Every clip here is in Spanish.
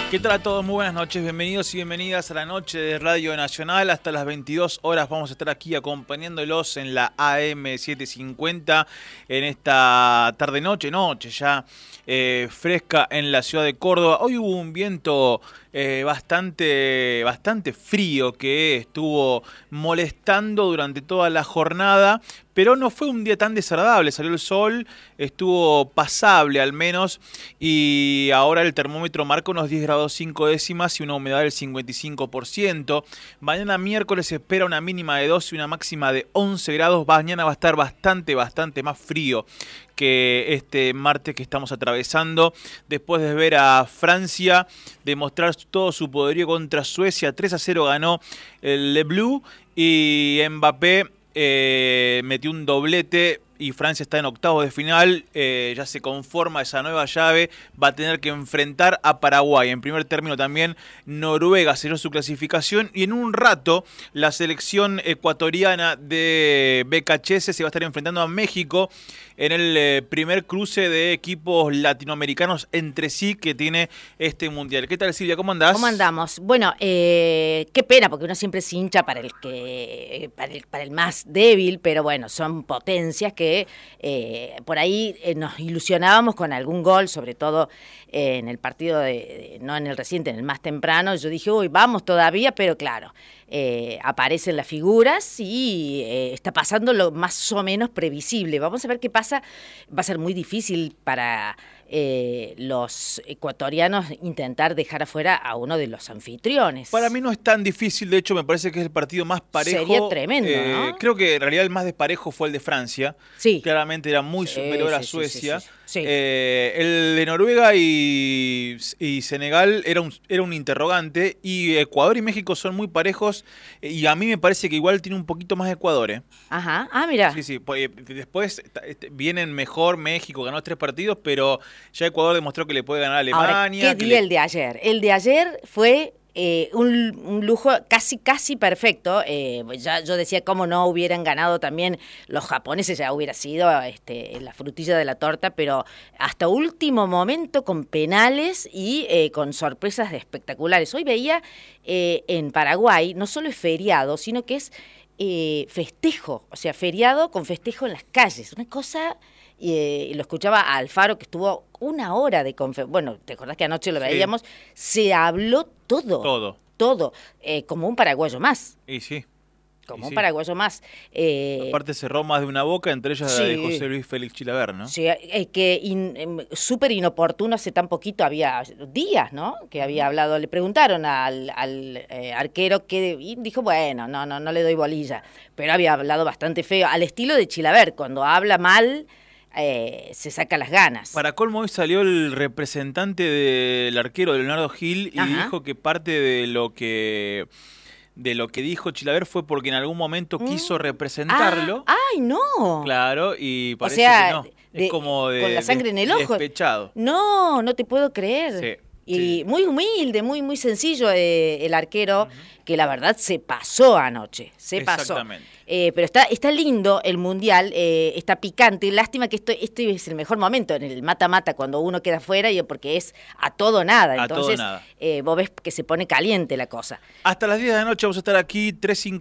¿Qué tal a todos? Muy buenas noches, bienvenidos y bienvenidas a la noche de Radio Nacional. Hasta las 22 horas vamos a estar aquí acompañándolos en la AM 750 en esta tarde-noche ya fresca en la ciudad de Córdoba. Hoy hubo un viento bastante frío que estuvo molestando durante toda la jornada, pero no fue un día tan desagradable. Salió el sol, estuvo pasable al menos, y ahora el termómetro marca unos 10 grados 5 décimas y una humedad del 55%. Mañana miércoles se espera una mínima de 12 y una máxima de 11 grados. Mañana va a estar bastante más frío que este martes que estamos atravesando, después de ver a Francia demostrar todo su poderío contra Suecia. 3-0 ganó el Le Bleu y Mbappé metió un doblete y Francia está en octavos de final. Ya se conforma esa nueva llave, va a tener que enfrentar a Paraguay. En primer término también Noruega selló su clasificación, y en un rato la selección ecuatoriana de BKHS se va a estar enfrentando a México en el primer cruce de equipos latinoamericanos entre sí que tiene este mundial. ¿Qué tal, Silvia? ¿Cómo andás? ¿Cómo andamos? Bueno, qué pena, porque uno siempre se hincha para el más débil, pero bueno, son potencias que por ahí nos ilusionábamos con algún gol, sobre todo en el partido no en el reciente, en el más temprano. Yo dije, uy, vamos todavía, pero claro, aparecen las figuras y está pasando lo más o menos previsible. Vamos a ver qué pasa. Va a ser muy difícil para los ecuatorianos intentar dejar afuera a uno de los anfitriones. Para mí no es tan difícil, de hecho me parece que es el partido más parejo. Sería tremendo, ¿no? Creo que en realidad el más desparejo fue el de Francia. Sí. Claramente era muy superior a Suecia. Sí. El de Noruega y Senegal era un interrogante, y Ecuador y México son muy parejos, y a mí me parece que igual tiene un poquito más Ecuador. Ajá, mira. Sí, después vienen mejor. México ganó 3 partidos, pero ya Ecuador demostró que le puede ganar a Alemania. Ahora, ¿qué día el de ayer? El de ayer fue un lujo casi perfecto. Ya yo decía cómo no hubieran ganado también los japoneses, ya hubiera sido la frutilla de la torta, pero hasta último momento con penales y con sorpresas espectaculares. Hoy veía en Paraguay, no solo es feriado, sino que es festejo, o sea, feriado con festejo en las calles, una cosa. Lo escuchaba a Alfaro, que estuvo una hora de conferencia. Bueno, ¿te acordás que anoche lo veíamos? Sí. Se habló todo. Como un paraguayo más. Y sí. Un paraguayo más. Aparte cerró más de una boca, entre ellas la de José Luis Félix Chilavert, ¿no? Sí, súper inoportuno, hace tan poquito, había días, ¿no? Que había hablado, le preguntaron al arquero y dijo, bueno, no le doy bolilla, pero había hablado bastante feo, al estilo de Chilavert, cuando habla mal, se saca las ganas. Para colmo, hoy salió el representante del arquero, Leonardo Gil, y dijo que parte de lo que dijo Chilavert fue porque en algún momento quiso representarlo. ¡Ay, no! Claro, y parece que no. Es como con la sangre en el ojo. Despechado. No te puedo creer. Sí. Y muy humilde, muy sencillo el arquero, que la verdad se pasó anoche, se pasó. Exactamente. Pero está lindo el Mundial, está picante. Lástima que este es el mejor momento, en el mata-mata, cuando uno queda fuera, porque es a todo o nada. Entonces, vos ves que se pone caliente la cosa. Hasta las 10 de la noche vamos a estar aquí,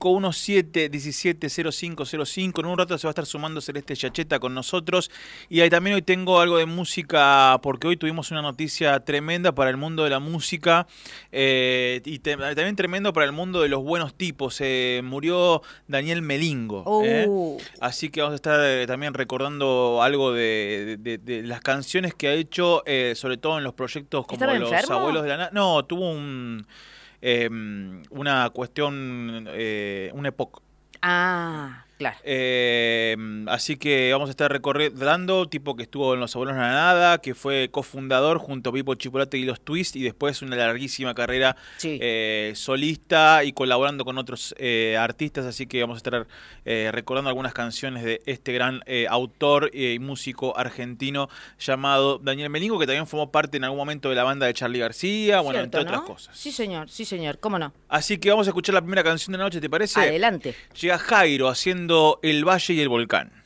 3517-170505. En un rato se va a estar sumando Celeste Yacheta con nosotros. Y ahí también hoy tengo algo de música, porque hoy tuvimos una noticia tremenda para el mundo de la música, y también tremendo para el mundo de los buenos tipos. Murió Daniel Melingo. Así que vamos a estar también recordando algo de las canciones que ha hecho, sobre todo en los proyectos como Los enfermo? Abuelos de la Nada. No, tuvo una cuestión, un EPOC. Claro. Así que vamos a estar recordando, tipo que estuvo en Los Abuelos de la Nada, que fue cofundador junto a Pipo Chipolate y los Twist, y después una larguísima carrera solista y colaborando con otros artistas. Así que vamos a estar recordando algunas canciones de este gran autor y músico argentino llamado Daniel Melingo, que también formó parte en algún momento de la banda de Charly García, bueno, entre otras cosas. Sí, señor, cómo no. Así que vamos a escuchar la primera canción de la noche, ¿te parece? Adelante. Llega Jairo haciendo El Valle y el Volcán.